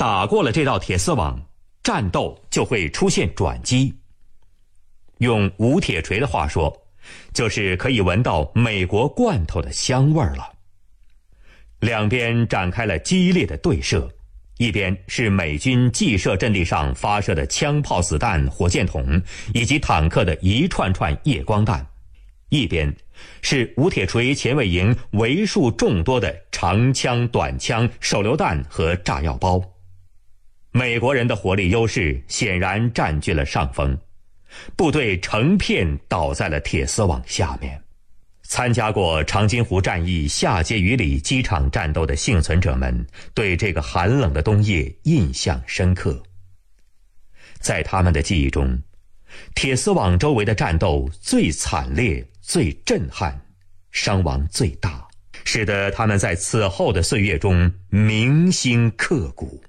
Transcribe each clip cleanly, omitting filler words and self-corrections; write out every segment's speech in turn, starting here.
打过了这道铁丝网，战斗就会出现转机。用吴铁锤的话说，就是可以闻到美国罐头的香味了。两边展开了激烈的对射，一边是美军既设阵地上发射的枪炮子弹、火箭筒以及坦克的一串串夜光弹，一边是吴铁锤前卫营为数众多的长枪、短枪、手榴弹和炸药包。美国人的火力优势显然占据了上风，部队成片倒在了铁丝网下面。参加过长津湖战役夏碣隅里机场战斗的幸存者们对这个寒冷的冬夜印象深刻。在他们的记忆中，铁丝网周围的战斗最惨烈、最震撼，伤亡最大，使得他们在此后的岁月中铭心刻骨。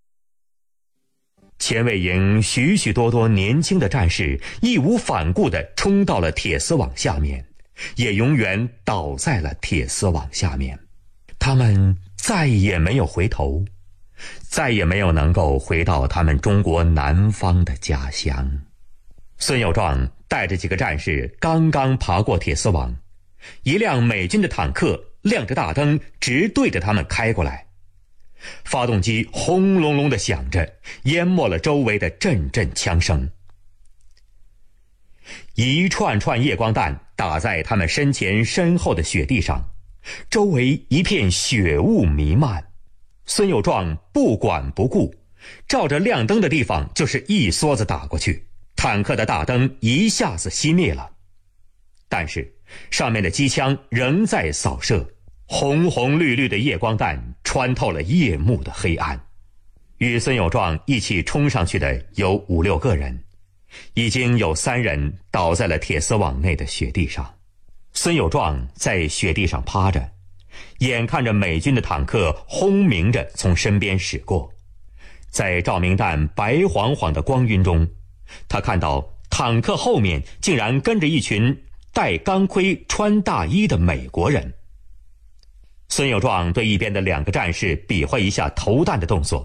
前卫营许许多多年轻的战士义无反顾地冲到了铁丝网下面，也永远倒在了铁丝网下面。他们再也没有回头，再也没有能够回到他们中国南方的家乡。孙友壮带着几个战士刚刚爬过铁丝网，一辆美军的坦克亮着大灯直对着他们开过来，发动机轰隆隆地响着，淹没了周围的阵阵枪声。一串串夜光弹打在他们身前身后的雪地上，周围一片雪雾弥漫。孙友壮不管不顾，照着亮灯的地方就是一梭子打过去，坦克的大灯一下子熄灭了，但是上面的机枪仍在扫射，红红绿绿的夜光弹穿透了夜幕的黑暗。与孙友壮一起冲上去的有5、6个人，已经有3人倒在了铁丝网内的雪地上。孙友壮在雪地上趴着，眼看着美军的坦克轰鸣着从身边驶过，在照明弹白晃晃的光晕中，他看到坦克后面竟然跟着一群戴钢盔穿大衣的美国人。孙友壮对一边的2个战士比划一下投弹的动作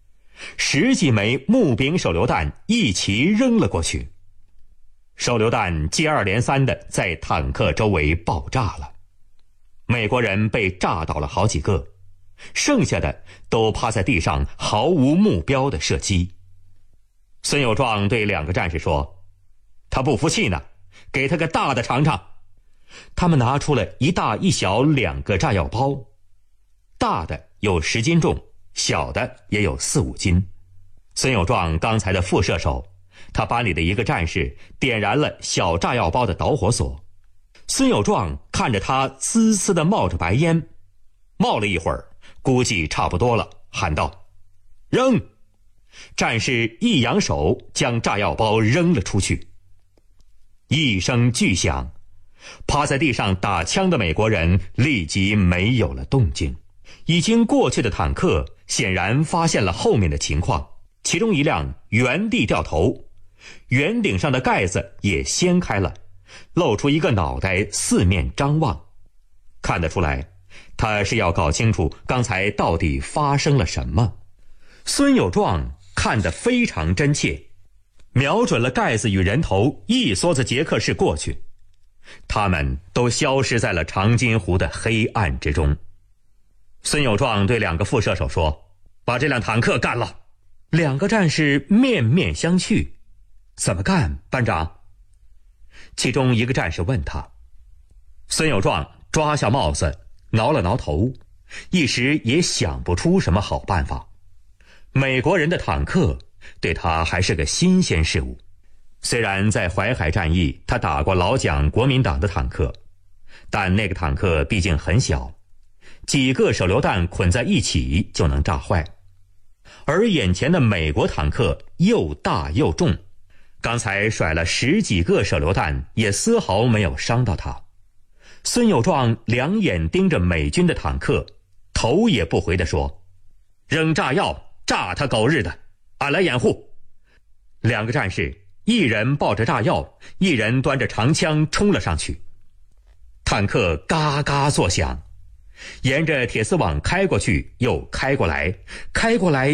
，10几枚木柄手榴弹一齐扔了过去，手榴弹接二连三地在坦克周围爆炸了，美国人被炸倒了好几个，剩下的都趴在地上毫无目标地射击。孙友壮对2个战士说：“他不服气呢，给他个大的尝尝。”他们拿出了一大一小2个炸药包，大的有10斤重，小的也有4、5斤。孙友壮刚才的副射手，他班里的一个战士点燃了小炸药包的导火索。孙友壮看着他呲呲地冒着白烟，冒了一会儿，估计差不多了，喊道：“扔！”战士一扬手，将炸药包扔了出去。一声巨响，趴在地上打枪的美国人立即没有了动静。已经过去的坦克显然发现了后面的情况，其中一辆原地掉头，圆顶上的盖子也掀开了，露出一个脑袋四面张望。看得出来，他是要搞清楚刚才到底发生了什么。孙友壮看得非常真切，瞄准了盖子与人头，一梭子捷克式过去，他们都消失在了长津湖的黑暗之中。孙友壮对2个副射手说：“把这辆坦克干了。”2个战士面面相觑：“怎么干，班长？”其中一个战士问他。孙友壮抓下帽子，挠了挠头，一时也想不出什么好办法。美国人的坦克对他还是个新鲜事物，虽然在淮海战役他打过老蒋国民党的坦克，但那个坦克毕竟很小，几个手榴弹捆在一起就能炸坏，而眼前的美国坦克又大又重，刚才甩了10几个手榴弹也丝毫没有伤到他。孙友壮2眼盯着美军的坦克，头也不回地说：“扔炸药，炸他狗日的，俺来掩护。”2个战士一人抱着炸药，一人端着长枪冲了上去。坦克嘎嘎作响，沿着铁丝网开过去，又开过来，开过来又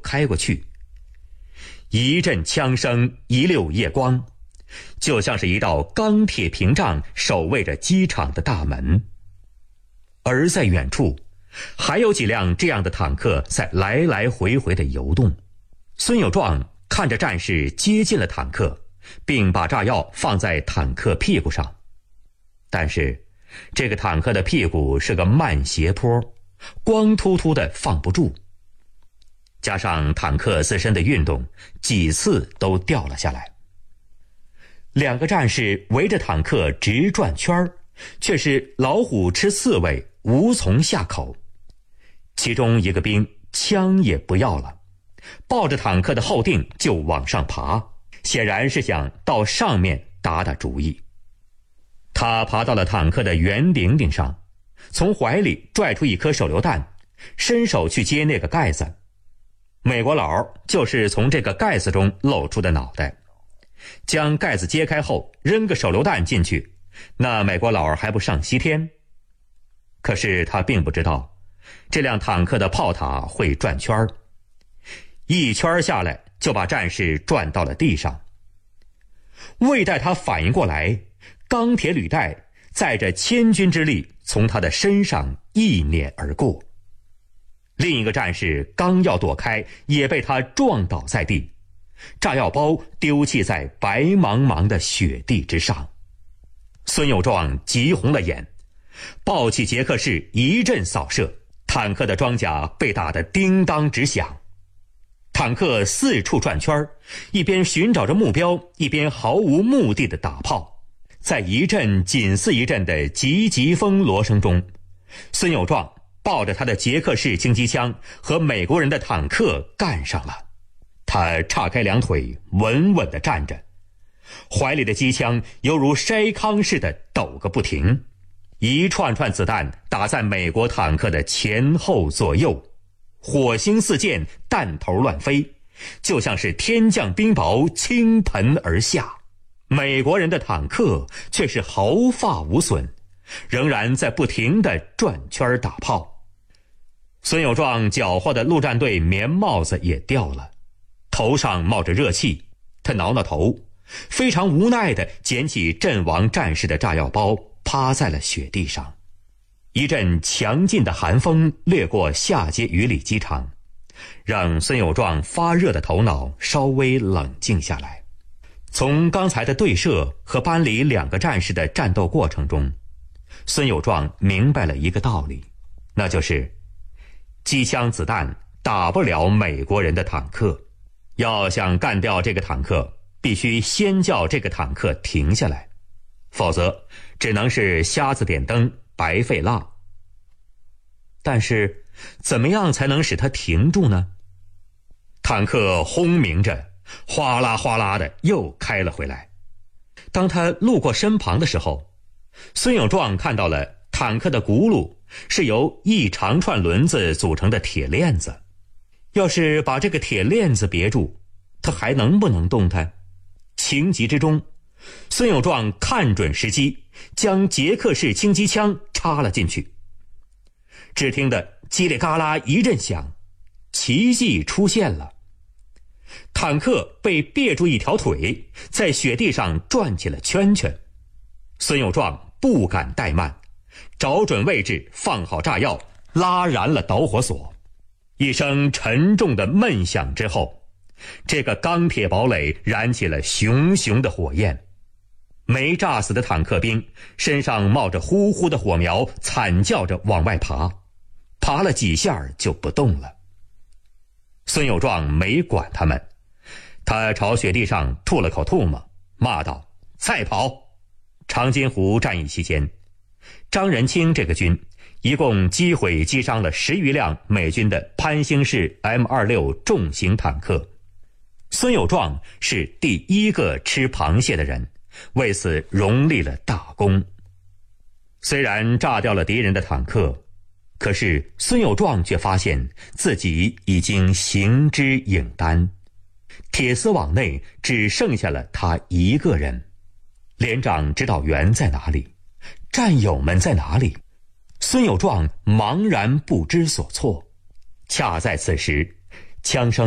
开过去。一阵枪声，一溜夜光，就像是一道钢铁屏障守卫着机场的大门。而在远处，还有几辆这样的坦克在来来回回的游动。孙有壮看着战士接近了坦克，并把炸药放在坦克屁股上。但是这个坦克的屁股是个慢斜坡，光秃秃的放不住，加上坦克自身的运动，几次都掉了下来。两个战士围着坦克直转圈，却是老虎吃刺猬，无从下口。其中一个兵枪也不要了，抱着坦克的后腚就往上爬，显然是想到上面打打主意。他爬到了坦克的圆顶顶上，从怀里拽出一颗手榴弹，伸手去接那个盖子。美国佬就是从这个盖子中露出的脑袋，将盖子揭开后扔个手榴弹进去，那美国佬还不上西天？可是他并不知道，这辆坦克的炮塔会转圈，一圈下来就把战士转到了地上。未待他反应过来，钢铁履带载着千钧之力从他的身上一碾而过。另一个战士刚要躲开，也被他撞倒在地，炸药包丢弃在白茫茫的雪地之上。孙有壮急红了眼，抱起杰克士一阵扫射，坦克的装甲被打得叮当直响。坦克四处转圈，一边寻找着目标，一边毫无目的的打炮。在一阵紧似一阵的急急风锣声中，孙有壮抱着他的捷克式轻机枪和美国人的坦克干上了。他岔开两腿，稳稳地站着，怀里的机枪犹如筛糠似的抖个不停，一串串子弹打在美国坦克的前后左右，火星四溅，弹头乱飞，就像是天降冰雹倾盆而下。美国人的坦克却是毫发无损，仍然在不停地转圈打炮。孙有壮缴获的陆战队棉帽子也掉了，头上冒着热气，他挠挠头，非常无奈地捡起阵亡战士的炸药包，趴在了雪地上。一阵强劲的寒风掠过下街鱼里机场，让孙有壮发热的头脑稍微冷静下来。从刚才的对射和班里两个战士的战斗过程中，孙有壮明白了一个道理，那就是机枪子弹打不了美国人的坦克，要想干掉这个坦克，必须先叫这个坦克停下来，否则只能是瞎子点灯，白费蜡。但是怎么样才能使它停住呢？坦克轰鸣着，哗啦哗啦的又开了回来。当他路过身旁的时候，孙有壮看到了坦克的轱辘是由一长串轮子组成的铁链子，要是把这个铁链子别住，他还能不能动弹？情急之中，孙有壮看准时机，将捷克式轻机枪插了进去。只听得叽里嘎啦一阵响，奇迹出现了。坦克被别住一条腿，在雪地上转起了圈圈。孙有壮不敢怠慢，找准位置，放好炸药，拉燃了导火索。一声沉重的闷响之后，这个钢铁堡垒燃起了熊熊的火焰。没炸死的坦克兵身上冒着呼呼的火苗，惨叫着往外爬，爬了几下就不动了。孙有壮没管他们，他朝雪地上吐了口唾沫，骂道：“再跑！”长津湖战役期间，张仁清这个军一共击毁击伤了10余辆美军的潘兴式 M26 重型坦克。孙有壮是第一个吃螃蟹的人，为此荣立了大功。虽然炸掉了敌人的坦克，可是孙有壮却发现自己已经形之影单，铁丝网内只剩下了他一个人。连长指导员在哪里？战友们在哪里？孙有壮茫然不知所措。恰在此时，枪声